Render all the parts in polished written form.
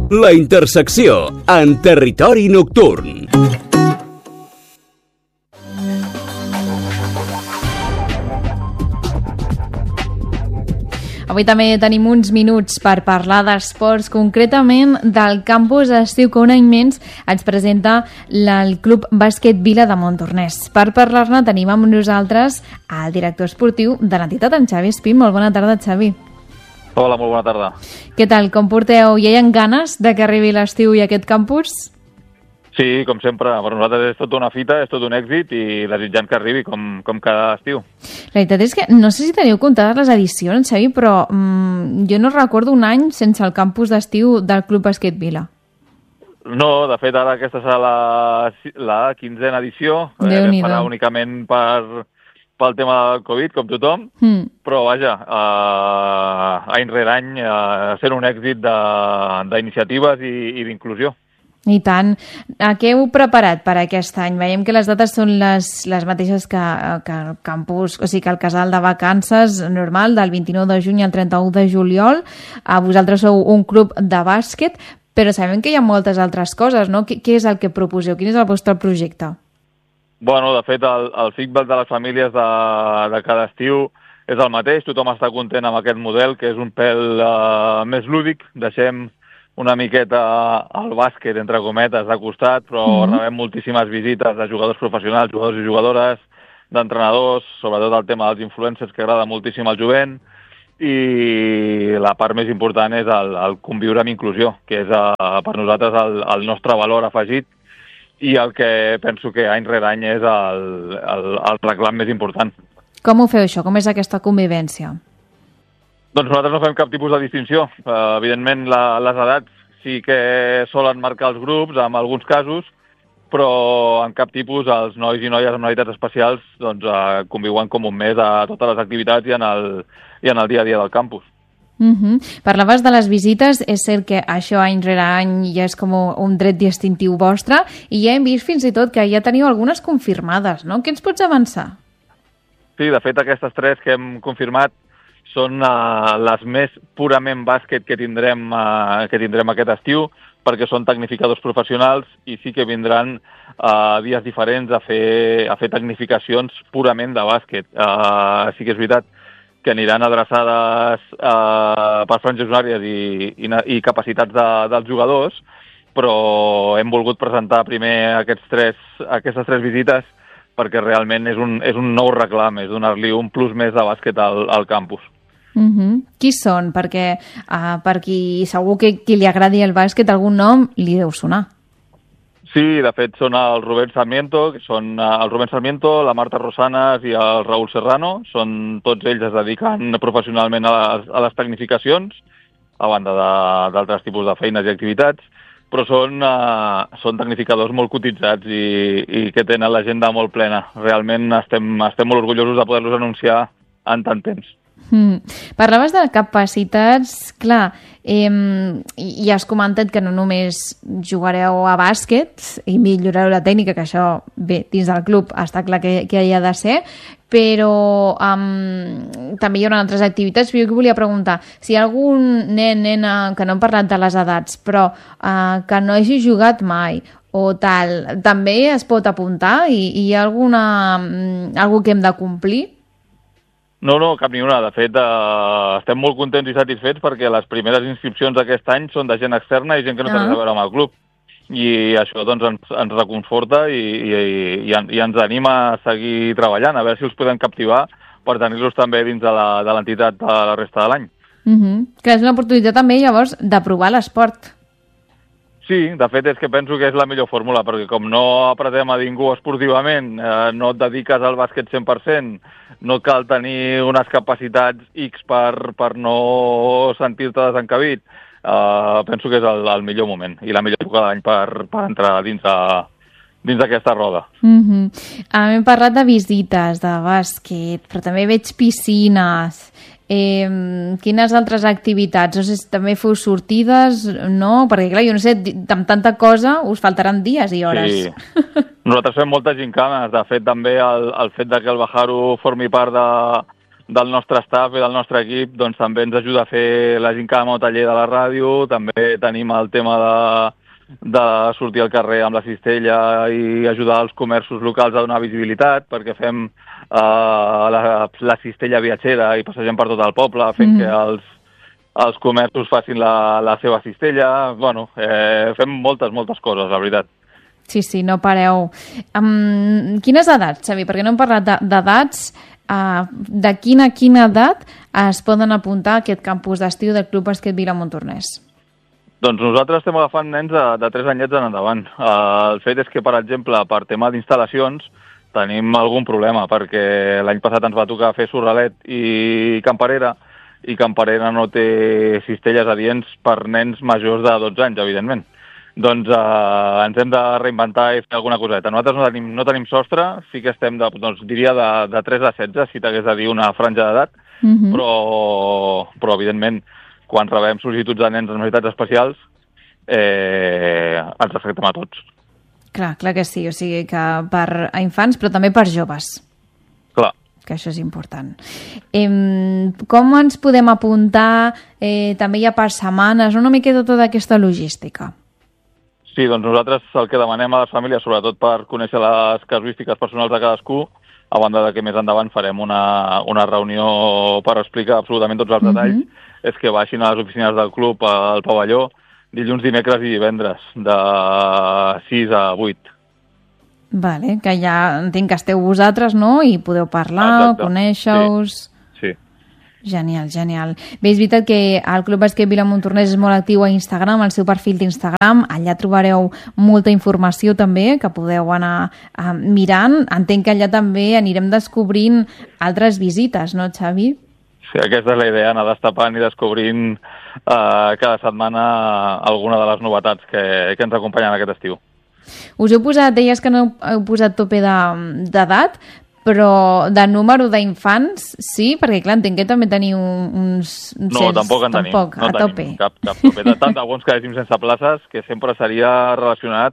La Intersecció, en territori nocturn. Avui també tenim uns minuts per parlar d'esports, concretament del campus estiu que un any menys ens presenta el Club Bàsquet Vila de Montornès. Per parlar-ne tenim amb nosaltres el director esportiu de l'entitat, en Xavi Espín. Molt bona tarda, Xavi. Hola, molt bona tarda. Què tal, com porteu? Ja hi ha ganes de que arribi l'estiu i aquest campus? Sí, com sempre, per nosaltres és tot una fita, és tot un èxit i desitjant que arribi com cada estiu. La veritat és que no sé si teniu comptades les edicions, Xavi, però jo no recordo un any sense el campus d'estiu del Club Bàsquet Vila. No, de fet, ara aquesta serà la 15a edició. Déu-n'hi-do. Farà únicament pel tema del Covid, com tothom, però vaja, any rere any sent un èxit d'iniciatives i d'inclusió. I tant. Què heu preparat per aquest any? Veiem que les dates són les mateixes que el campus, o sigui que el casal de vacances normal, del 29 de juny al 31 de juliol. Vosaltres sou un club de bàsquet, però sabem que hi ha moltes altres coses, no? Què és el que proposeu? Quin és el vostre projecte? Bueno, de fet, el feedback de les famílies de cada estiu és el mateix. Tothom està content amb aquest model, que és un pèl més lúdic. Deixem una miqueta al bàsquet, entre cometes, de costat, però rebem moltíssimes visites de jugadors professionals, jugadors i jugadores, d'entrenadors, sobretot el tema dels influencers, que agrada moltíssim al jovent, i la part més important és el conviure amb inclusió, que és per nosaltres el nostre valor afegit i el que penso que any rere any és el reclam més important. Com ho feu això? Com és aquesta convivència? Doncs nosaltres no fem cap tipus de distinció. Evidentment, les edats sí que solen marcar els grups, en alguns casos, però en cap tipus els nois i noies amb necessitats especials conviuen com un mes a totes les activitats i en el dia a dia del campus. Parlaves de les visites, és cert que això any rere any ja és com un tret distintiu vostre i ja hem vist fins i tot que ja teniu algunes confirmades, no? Què ens pots avançar? Sí, de fet aquestes 3 que hem confirmat són les més purament bàsquet que tindrem aquest estiu, perquè són tecnificadors professionals i sí que vindran dies diferents a fer tecnificacions purament de bàsquet. Sí que és veritat que aniran adreçades per franges horàries i capacitats dels jugadors, però hem volgut presentar primer aquestes 3 visites perquè realment és un nou reclam, és donar-li un plus més de bàsquet al campus. Qui són? Perquè per qui segur que qui li agradi el bàsquet, algun nom li deu sonar. Sí, de fet són el Rubén Sarmiento, la Marta Rosanas i el Raúl Serrano. Tots ells es dediquen professionalment a les tecnificacions, a banda d'altres tipus de feines i activitats, però són tecnificadors molt cotitzats i que tenen l'agenda molt plena. Realment estem molt orgullosos de poder-los anunciar en tant temps. Parlaves de capacitats, clar, i has comentat que no només jugareu a bàsquet i millorareu la tècnica, que això, bé, dins del club està clar que hi ha de ser, però també hi haurà altres activitats. Jo volia preguntar, si hi ha algun nena, que no hem parlat de les edats, però que no hagi jugat mai o tal, també es pot apuntar i hi ha algú que hem de complir? No, cap ni una. De fet, estem molt contents i satisfets perquè les primeres inscripcions d'aquest any són de gent externa i gent que no té res a veure amb el club. I això doncs, ens reconforta i ens anima a seguir treballant, a veure si els podem captivar per tenir-los també dins de l'entitat de la resta de l'any. Que és una oportunitat també, llavors, de provar l'esport. Sí, de fet és que penso que és la millor fórmula, perquè com no apretem a ningú esportivament, no et dediques al bàsquet 100%, no cal tenir unes capacitats X per no sentir-te desencabit, penso que és el millor moment i la millor època de l'any per entrar dins d'aquesta roda. Hem parlat de visites, de bàsquet, però també veig piscines. Quines altres activitats? No sé si també feu sortides, no? Perquè, clar, jo no sé, amb tanta cosa us faltaran dies i hores. Sí. Nosaltres fem moltes gincanes. De fet, també el fet de que el Bajaru formi part del nostre staff i del nostre equip doncs, també ens ajuda a fer la gincama o taller de la ràdio, també tenim el tema de sortir al carrer amb la cistella i ajudar els comerços locals a donar visibilitat, perquè fem la cistella viatgera i passegem per tot el poble, fent que els comerços facin la seva cistella. Bueno, fem moltes coses, la veritat. Sí, no pareu. Quines edats, Xavi? Perquè no hem parlat d'edats. De quina edat es poden apuntar a aquest campus d'estiu del Club Bàsquet Vila Montornès? Doncs nosaltres estem agafant nens de 3 anyets en endavant. El fet és que, per exemple, per tema d'instal·lacions, tenim algun problema, perquè l'any passat ens va tocar fer Sorralet i Camperera no té cistelles adients per nens majors de 12 anys, evidentment. Doncs ens hem de reinventar i fer alguna coseta. Nosaltres no tenim sostre, sí que estem, diria, de 3 a 16, si t'hagués de dir una franja d'edat, però evidentment, quan rebem sol·licituds de nens amb necessitats especials, ens afectem a tots. Clar que sí, o sigui que per a infants, però també per joves. Clar. Que això és important. Com ens podem apuntar? També hi ha per setmanes, una miqueta tota aquesta logística. Sí, doncs nosaltres el que demanem a les famílies, sobretot per conèixer les casuístiques personals de cadascú, a banda de que més endavant farem una reunió per explicar absolutament tots els detalls, és que baixin a les oficines del club al pavelló dilluns, dimecres i divendres, de 6 a 8. Vale, que ja entenc que esteu vosaltres, no? I podeu parlar, conèixer-vos... Sí. Genial. Bé, és veritat que el Club Bàsquet Vila Montornès és molt actiu a Instagram, al seu perfil d'Instagram. Allà trobareu molta informació també, que podeu anar mirant. Entenc que allà també anirem descobrint altres visites, no, Xavi? Sí, aquesta és la idea, anar destapant i descobrint cada setmana alguna de les novetats que ens acompanyen aquest estiu. Us heu posat, deies que no heu posat tope d'edat, però de número d'infants, sí? Perquè, clar, entenc que també teniu uns... No, tampoc en tenim. No tenim cap tope. De tant de bons que hàgim sense places, que sempre seria relacionat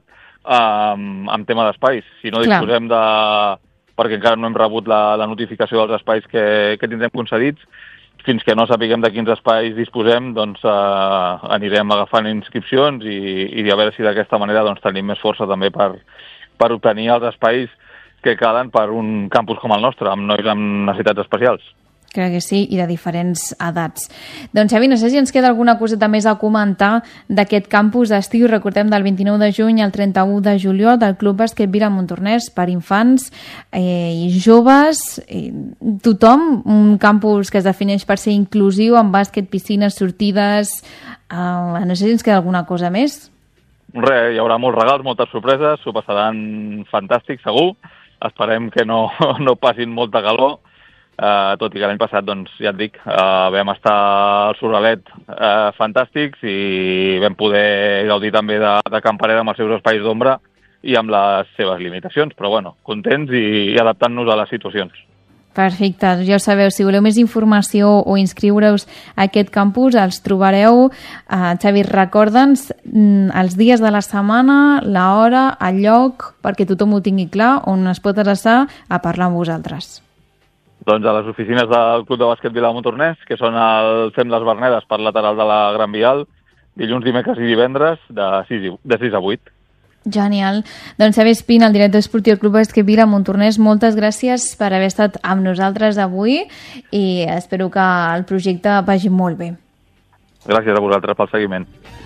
amb tema d'espais. Si no disposem de... perquè encara no hem rebut la notificació dels espais que tindrem concedits, fins que no sapiguem de quins espais disposem, doncs anirem agafant inscripcions i a veure si d'aquesta manera doncs, tenim més força també per obtenir els espais que calen per un campus com el nostre, amb nois amb necessitats especials. Crec que sí, i de diferents edats. Doncs, Xavi, no sé si ens queda alguna coseta més a comentar d'aquest campus d'estiu. Recordem, del 29 de juny al 31 de juliol del Club Bàsquet Vila Montornès per infants i joves. Tothom, un campus que es defineix per ser inclusiu, amb bàsquet, piscines, sortides... No sé si ens queda alguna cosa més. Res, hi haurà molts regals, moltes sorpreses, s'ho passaran fantàstic, segur. Esperem que no passin molta calor, tot i que l'any passat, doncs, ja et dic, vam estar al Sorralet fantàstics i vam poder gaudir també de Camperera amb els seus espais d'ombra i amb les seves limitacions, però bueno, contents i adaptant-nos a les situacions. Perfecte, ja ho sabeu, si voleu més informació o inscriure-us a aquest campus, els trobareu. Xavi, recorda'ns els dies de la setmana, l'hora, el lloc, perquè tothom ho tingui clar, on es pot adreçar a parlar amb vosaltres. Doncs a les oficines del Club de Bàsquet Vila Montornès, que són al Fem les Vernedes per lateral de la Gran Vial, dilluns, dimecres i divendres de 6 a 8. Genial. Doncs Xavi Espina, el director esportiu del Club Bàsquet Vila Montornès, moltes gràcies per haver estat amb nosaltres avui i espero que el projecte vagi molt bé. Gràcies a vosaltres pel seguiment.